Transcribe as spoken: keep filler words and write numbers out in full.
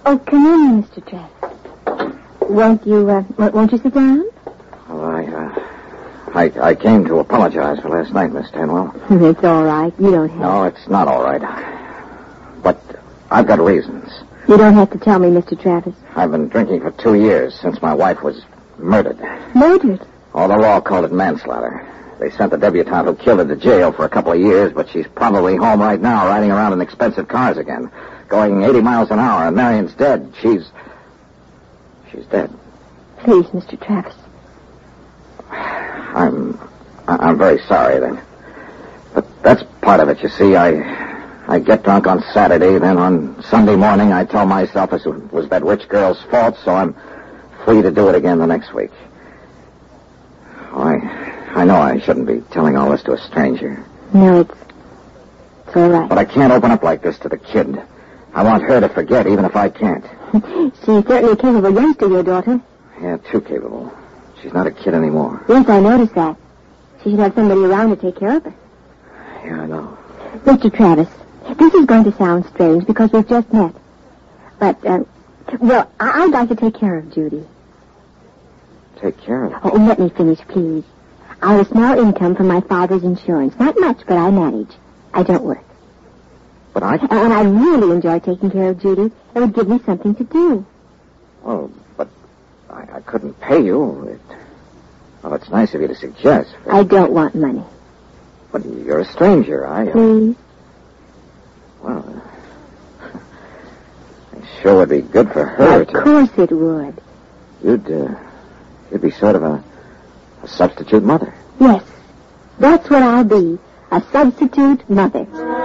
Oh, come in, Mister Travis. Won't you, uh, won't you sit down? Well, I, uh, I, I came to apologize for last night, Miss Stanwell. It's all right. You don't have No, it's not all right. But I've got reasons. You don't have to tell me, Mister Travis. I've been drinking for two years since my wife was murdered. Murdered? Oh, the law called it manslaughter. They sent the debutante who killed her to jail for a couple of years, but she's probably home right now riding around in expensive cars again, going eighty miles an hour, and Marion's dead. She's... She's dead. Please, Mister Travis. I'm... I'm very sorry, then. But that's part of it, you see. I... I get drunk on Saturday, then on Sunday morning I tell myself it was that rich girl's fault, so I'm free to do it again the next week. Oh, I, I know I shouldn't be telling all this to a stranger. No, it's, it's all right. But I can't open up like this to the kid. I want her to forget, even if I can't. She's certainly a capable youngster, your daughter. Yeah, too capable. She's not a kid anymore. Yes, I noticed that. She should have somebody around to take care of her. Yeah, I know. Mister Travis, this is going to sound strange because we've just met. But, uh, well, I- I'd like to take care of Judy. Take care of her? Oh, let me finish, please. I have a small income from my father's insurance. Not much, but I manage. I don't work. But I... And I really enjoy taking care of Judy. It would give me something to do. Oh, but I, I couldn't pay you. It... Well, it's nice of you to suggest. But... I don't want money. But you're a stranger. I... Uh... Please? Well, it sure would be good for her Of to... course it would. You'd, uh... You'd be sort of a... a substitute mother. Yes. That's what I'll be. A substitute mother.